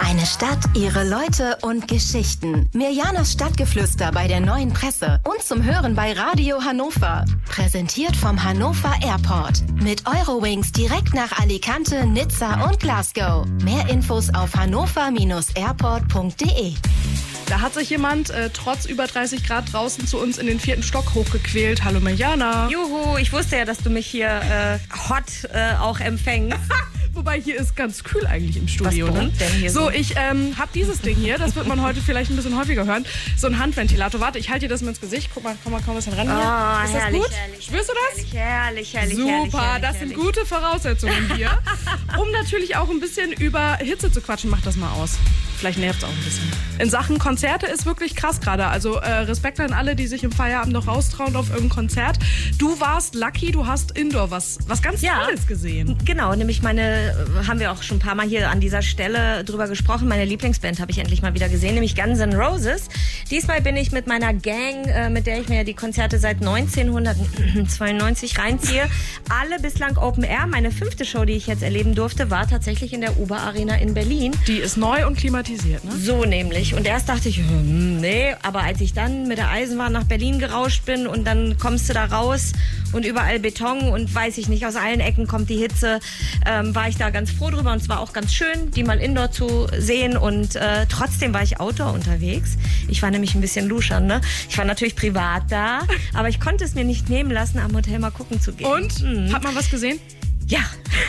Eine Stadt, ihre Leute und Geschichten. Mirjanas Stadtgeflüster bei der Neuen Presse und zum Hören bei Radio Hannover. Präsentiert vom Hannover Airport. Mit Eurowings direkt nach Alicante, Nizza und Glasgow. Mehr Infos auf hannover-airport.de. Da hat sich jemand trotz über 30 Grad draußen zu uns in den 4. Stock hochgequält. Hallo Mirjana. Juhu, ich wusste ja, dass du mich hier hot auch empfängst. Wobei hier ist ganz kühl eigentlich im Studio. Was bringt denn hier so? Ich habe dieses Ding hier, das wird man heute vielleicht ein bisschen häufiger hören. So ein Handventilator. Warte, ich halte dir das mal ins Gesicht. Guck mal, komm ein bisschen ran hier. Oh, ist herrlich, das gut? herrlich. Spürst du das? Herrlich. Super, das sind gute Voraussetzungen hier. Um natürlich auch ein bisschen über Hitze zu quatschen, mach das mal aus. Vielleicht nervt es auch ein bisschen. In Sachen Konzerte ist wirklich krass gerade. Also Respekt an alle, die sich im Feierabend noch raustrauen auf irgendein Konzert. Du warst lucky, du hast Indoor was ganz Tolles gesehen. Genau, nämlich haben wir auch schon ein paar Mal hier an dieser Stelle drüber gesprochen. Meine Lieblingsband habe ich endlich mal wieder gesehen, nämlich Guns N' Roses. Diesmal bin ich mit meiner Gang, mit der ich mir die Konzerte seit 1992 reinziehe. Alle bislang Open Air. Meine 5. Show, die ich jetzt erleben durfte, war tatsächlich in der Uber Arena in Berlin. Die ist neu und klimatisiert. Ne? So nämlich. Und erst dachte ich, nee, aber als ich dann mit der Eisenbahn nach Berlin gerauscht bin und dann kommst du da raus und überall Beton und weiß ich nicht, aus allen Ecken kommt die Hitze, war ich da ganz froh drüber und es war auch ganz schön, die mal Indoor zu sehen und trotzdem war ich Outdoor unterwegs. Ich war nämlich ein bisschen luschern, ne? Ich war natürlich privat da, aber ich konnte es mir nicht nehmen lassen, am Hotel mal gucken zu gehen. Und? Hat man was gesehen? Ja.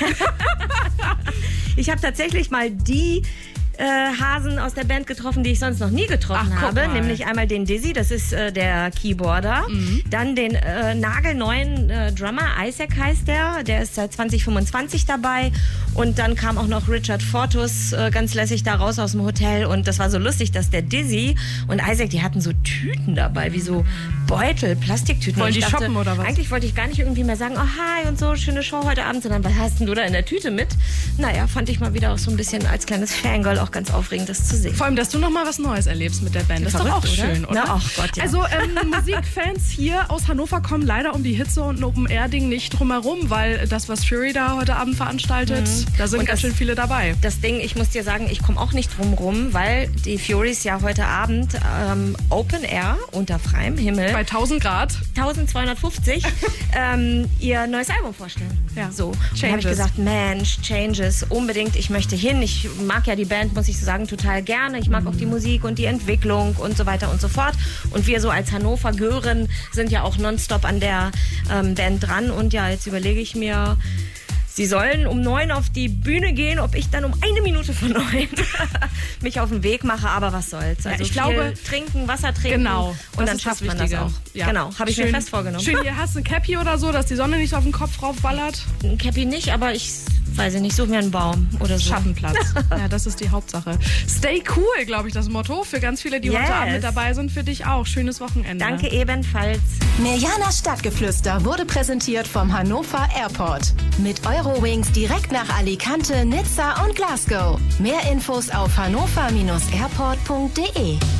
Ich habe tatsächlich mal die Hasen aus der Band getroffen, die ich sonst noch nie getroffen habe. Nämlich einmal den Dizzy, das ist der Keyboarder. Dann den nagelneuen Drummer, Isaac heißt der ist seit 2025 dabei. Und dann kam auch noch Richard Fortus ganz lässig da raus aus dem Hotel. Und das war so lustig, dass der Dizzy und Isaac, die hatten so Tüten dabei, wie so Beutel, Plastiktüten. Wollen die shoppen oder was? Eigentlich wollte ich gar nicht irgendwie mehr sagen, oh hi und so, schöne Show heute Abend, sondern was hast denn du da in der Tüte mit? Naja, fand ich mal wieder auch so ein bisschen als kleines Fangirl auch ganz aufregend, das zu sehen. Vor allem, dass du noch mal was Neues erlebst mit der Band. Das ist doch auch schön, oder? Na, ach Gott, ja. Also Musikfans hier aus Hannover kommen leider um die Hitze und ein Open-Air-Ding nicht drumherum, weil das, was Fury da heute Abend veranstaltet, da sind ganz schön viele dabei. Das Ding, ich muss dir sagen, ich komme auch nicht drum rum, weil die Furies ja heute Abend Open-Air unter freiem Himmel bei 1000 Grad 1250 ihr neues Album vorstellen. Ja. So. Und dann habe ich gesagt, Mensch, Changes, unbedingt, ich möchte hin. Ich mag ja die Band, muss ich so sagen, total gerne. Ich mag auch die Musik und die Entwicklung und so weiter und so fort. Und wir so als Hannover Gören sind ja auch nonstop an der Band dran. Und ja, jetzt überlege ich mir, sie sollen um 9 auf die Bühne gehen, ob ich dann um 1 Minute vor 9 mich auf den Weg mache, aber was soll's. Also ich glaube, trinken, Wasser trinken. Genau. Und dann schafft man das auch. Ja. Genau, habe ich mir fest vorgenommen. Schön, hier hast du ein Cappy oder so, dass die Sonne nicht so auf den Kopf raufballert. Ein Cappy nicht, aber ich weiß ich nicht, such mir einen Baum oder so. Schattenplatz. Ja, das ist die Hauptsache. Stay cool, glaube ich, das Motto. Für ganz viele, die heute Abend mit dabei sind, für dich auch. Schönes Wochenende. Danke ebenfalls. Mirjanas Stadtgeflüster wurde präsentiert vom Hannover Airport. Mit Eurowings direkt nach Alicante, Nizza und Glasgow. Mehr Infos auf hannover-airport.de.